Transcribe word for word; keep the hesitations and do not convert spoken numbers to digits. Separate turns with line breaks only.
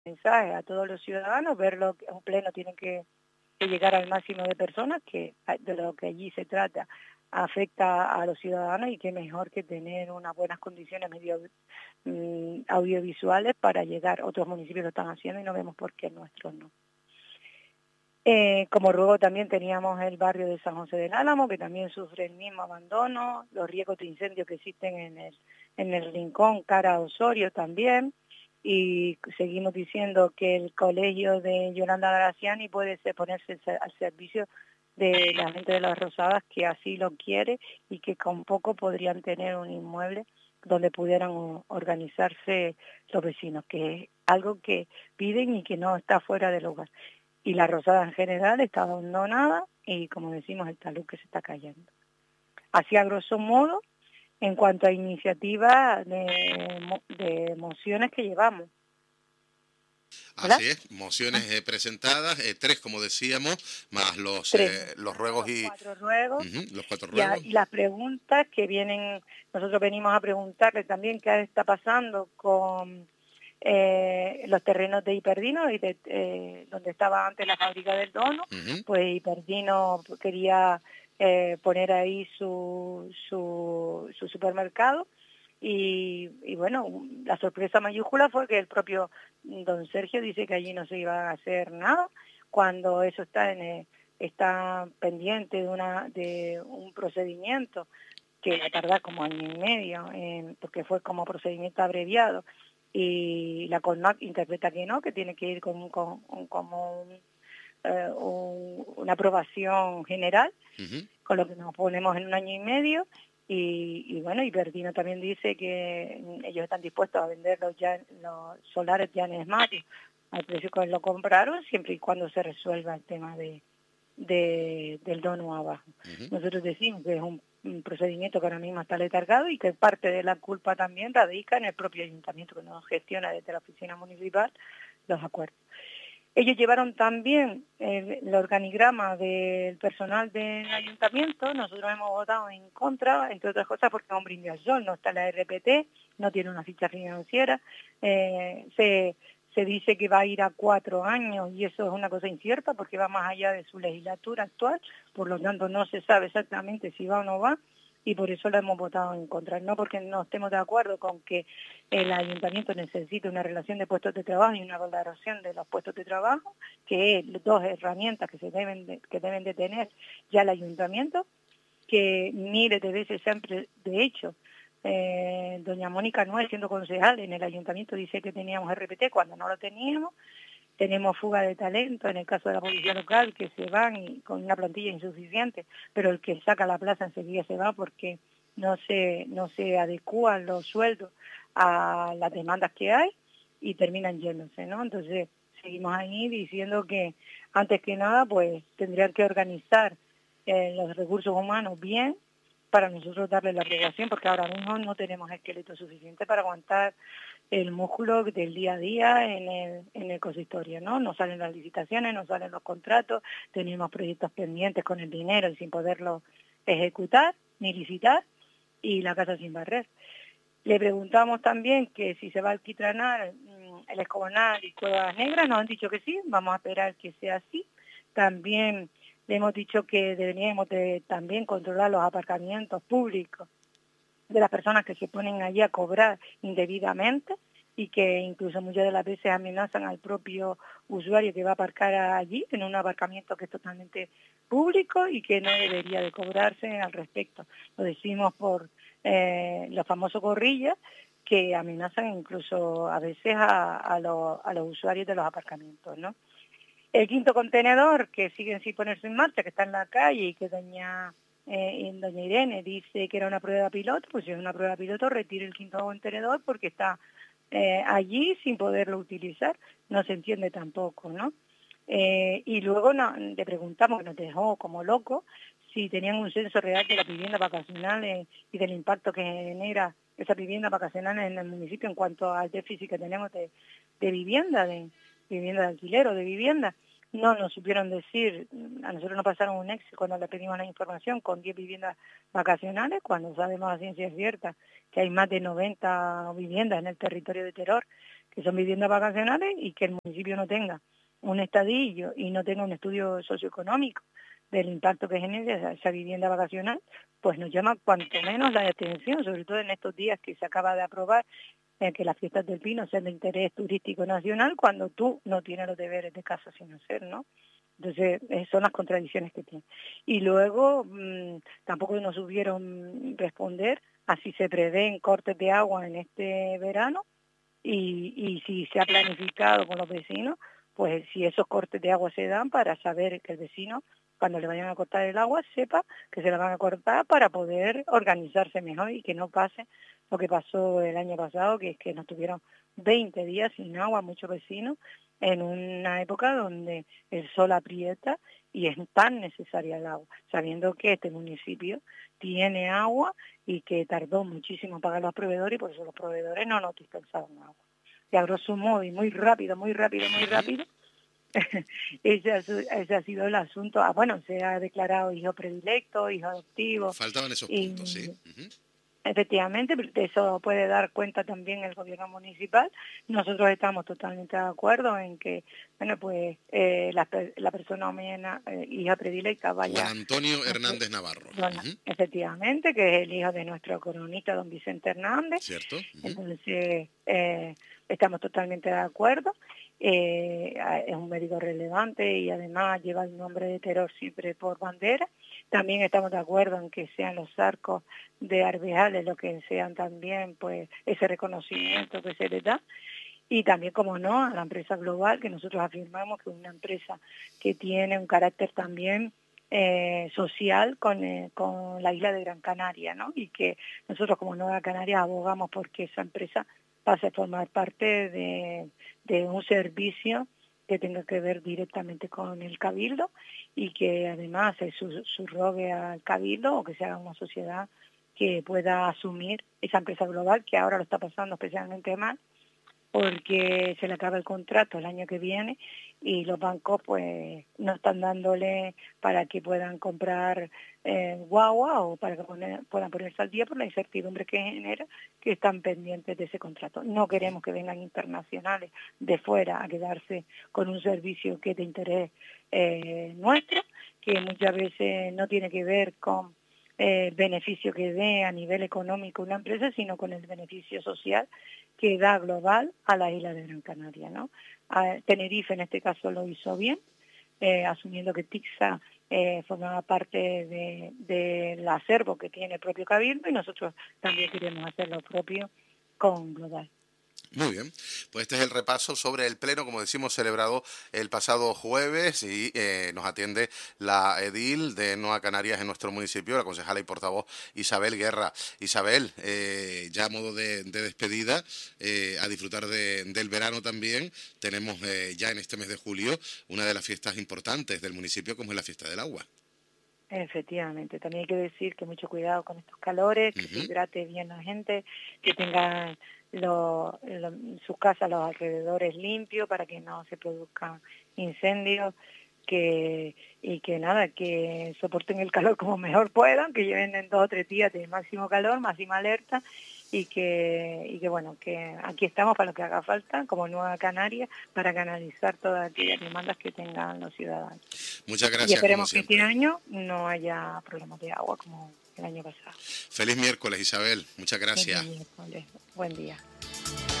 mensaje a todos los ciudadanos, verlo que un pleno tiene que, que llegar al máximo de personas, que de lo que allí se trata afecta a los ciudadanos y que mejor que tener unas buenas condiciones medio, mm, audiovisuales para llegar. Otros municipios lo están haciendo y no vemos por qué nuestros no. Eh, como ruego también teníamos el barrio de San José del Álamo, que también sufre el mismo abandono, los riesgos de incendio que existen en el, en el rincón cara a Osorio también, y seguimos diciendo que el colegio de Yolanda Graciani puede ser, ponerse al servicio de la gente de las Rosadas que así lo quiere y que con poco podrían tener un inmueble donde pudieran organizarse los vecinos, que es algo que piden y que no está fuera del lugar. Y la Rosada en general está abandonada y, como decimos, el talud que se está cayendo. Así a grosso modo, en cuanto a iniciativas de, de mociones que llevamos.
¿Verdad? Así es, mociones eh, presentadas, eh, tres como decíamos, más los eh, los ruegos
los
y...
Cuatro ruegos,
Uh-huh, los cuatro
y, a,
ruegos.
y las preguntas que vienen, nosotros venimos a preguntarle también qué está pasando con... Eh, los terrenos de Hiperdino, y de, eh, donde estaba antes la fábrica del Dono, uh-huh. Pues Hiperdino quería eh, poner ahí su, su, su supermercado y, y bueno, la sorpresa mayúscula fue que el propio don Sergio dice que allí no se iba a hacer nada, cuando eso está, en el, está pendiente de, una, de un procedimiento que va a tardar como año y medio, eh, porque fue como procedimiento abreviado, y la CONMAC interpreta que no, que tiene que ir con, con, con como un, eh, un, una aprobación general, uh-huh. Con lo que nos ponemos en un año y medio, y, y bueno, y Verdino también dice que ellos están dispuestos a vender los, ya, los solares Llanes Mario al precio que lo compraron, siempre y cuando se resuelva el tema de, de del dono abajo. Uh-huh. Nosotros decimos que es un un procedimiento que ahora mismo está letargado y que parte de la culpa también radica en el propio ayuntamiento, que no gestiona desde la oficina municipal los acuerdos. Ellos llevaron también el, el organigrama del personal del ayuntamiento, nosotros hemos votado en contra, entre otras cosas porque es un brindis al sol, no está la R P T, no tiene una ficha financiera, eh, se... Se dice que va a ir a cuatro años y eso es una cosa incierta porque va más allá de su legislatura actual, por lo tanto no se sabe exactamente si va o no va y por eso la hemos votado en contra. No porque no estemos de acuerdo con que el ayuntamiento necesite una relación de puestos de trabajo y una valoración de los puestos de trabajo, que es dos herramientas que se deben de, que deben de tener ya el ayuntamiento, que miles de veces siempre, de hecho, Eh, doña Mónica Noel, siendo concejal en el ayuntamiento, dice que teníamos R P T cuando no lo teníamos, tenemos fuga de talento en el caso de la policía local, que se van y, con una plantilla insuficiente, pero el que saca la plaza enseguida se va porque no se, no se adecúan los sueldos a las demandas que hay y terminan yéndose, ¿no? Entonces seguimos ahí diciendo que antes que nada pues tendrían que organizar eh, los recursos humanos bien, para nosotros darle la aprobación, porque ahora mismo no tenemos esqueleto suficiente para aguantar el músculo del día a día en el, en el consistorio, ¿no? No salen las licitaciones, no salen los contratos, tenemos proyectos pendientes con el dinero y sin poderlo ejecutar ni licitar, y la casa sin barrer. Le preguntamos también que si se va a alquitranar el Escobonal y Cuevas Negras, nos han dicho que sí, vamos a esperar que sea así. También le hemos dicho que deberíamos de también controlar los aparcamientos públicos de las personas que se ponen allí a cobrar indebidamente y que incluso muchas de las veces amenazan al propio usuario que va a aparcar allí en un aparcamiento que es totalmente público y que no debería de cobrarse al respecto. Lo decimos por eh, los famosos gorrillas que amenazan incluso a veces a, a, lo, a los usuarios de los aparcamientos, ¿no? El quinto contenedor, que sigue sin ponerse en marcha, que está en la calle y que doña, eh, doña Irene dice que era una prueba piloto, pues si es una prueba piloto, retire el quinto contenedor porque está eh, allí sin poderlo utilizar. No se entiende tampoco, ¿no? Eh, y luego no, le preguntamos, que nos dejó como locos, si tenían un censo real de las viviendas vacacionales y del impacto que genera esa vivienda vacacional en el municipio en cuanto al déficit que tenemos de, de vivienda, de vivienda de alquiler o de vivienda. No nos supieron decir, a nosotros nos pasaron un ex cuando le pedimos la información con diez viviendas vacacionales, cuando sabemos a ciencia cierta que hay más de noventa viviendas en el territorio de Teror que son viviendas vacacionales, y que el municipio no tenga un estadillo y no tenga un estudio socioeconómico del impacto que genera esa, esa vivienda vacacional, pues nos llama cuanto menos la atención, sobre todo en estos días que se acaba de aprobar eh, que las fiestas del Pino sean de interés turístico nacional, cuando tú no tienes los deberes de casa sin hacer, ¿no? Entonces, eh, son las contradicciones que tiene. Y luego, mmm, tampoco nos supieron responder a si se prevén cortes de agua en este verano y, y si se ha planificado con los vecinos, pues si esos cortes de agua se dan para saber que el vecino, cuando le vayan a cortar el agua, sepa que se la van a cortar para poder organizarse mejor y que no pase lo que pasó el año pasado, que es que nos tuvieron veinte días sin agua muchos vecinos, en una época donde el sol aprieta y es tan necesaria el agua, sabiendo que este municipio tiene agua y que tardó muchísimo en pagar los proveedores y por eso los proveedores no nos dispensaron agua. Y a grosso modo, y muy rápido, muy rápido, muy rápido, ese, ese ha sido el asunto. Ah, bueno, se ha declarado hijo predilecto, hijo adoptivo.
Faltaban esos
y,
puntos, sí. Uh-huh.
Efectivamente, de eso puede dar cuenta también el gobierno municipal. Nosotros estamos totalmente de acuerdo en que, bueno, pues eh, la, la persona humana, eh, hija predilecta vaya...
Juan Antonio Hernández Navarro.
Bueno,
uh-huh.
Efectivamente, que es el hijo de nuestro cronista, don Vicente Hernández.
Cierto. Uh-huh.
Entonces, eh, estamos totalmente de acuerdo. Eh, es un médico relevante y además lleva el nombre de Terror siempre por bandera. También estamos de acuerdo en que sean los arcos de Arvejales lo que sean también, pues, ese reconocimiento que se les da. Y también, como no, a la empresa global, que nosotros afirmamos que es una empresa que tiene un carácter también eh, social con, eh, con la isla de Gran Canaria, ¿no? Y que nosotros como Nueva Canarias abogamos porque esa empresa pase a formar parte de, de un servicio que tenga que ver directamente con el Cabildo y que además se subrogue al Cabildo o que se haga una sociedad que pueda asumir esa empresa global, que ahora lo está pasando especialmente mal porque se le acaba el contrato el año que viene y los bancos pues no están dándole para que puedan comprar eh, guagua o para que poner, puedan ponerse al día por la incertidumbre que genera que están pendientes de ese contrato. No queremos que vengan internacionales de fuera a quedarse con un servicio que es de interés eh, nuestro, que muchas veces no tiene que ver con el beneficio que dé a nivel económico una empresa, sino con el beneficio social que da global a la isla de Gran Canaria, ¿no? A Tenerife en este caso lo hizo bien, eh, asumiendo que Tixa eh, formaba parte de, del acervo que tiene el propio Cabildo y nosotros también queremos hacer lo propio con Global.
Muy bien, pues este es el repaso sobre el pleno, como decimos, celebrado el pasado jueves y eh, nos atiende la edil de Nueva Canarias en nuestro municipio, la concejala y portavoz Isabel Guerra. Isabel, eh, ya a modo de, de despedida, eh, a disfrutar de, del verano también, tenemos eh, ya en este mes de julio una de las fiestas importantes del municipio como es la Fiesta del Agua.
Efectivamente, también hay que decir que mucho cuidado con estos calores, que uh-huh. se hidrate bien la gente, que tenga lo, lo, sus casas, los alrededores limpios para que no se produzcan incendios, que y que nada, que soporten el calor como mejor puedan, que lleven en dos o tres días de máximo calor, máxima alerta, y que, y que bueno, que aquí estamos para lo que haga falta, como Nueva Canaria, para canalizar todas aquellas demandas que tengan los ciudadanos.
Muchas gracias.
Y esperemos que este año no haya problemas de agua como el año pasado.
Feliz miércoles, Isabel. Muchas gracias.
Feliz miércoles. Buen día.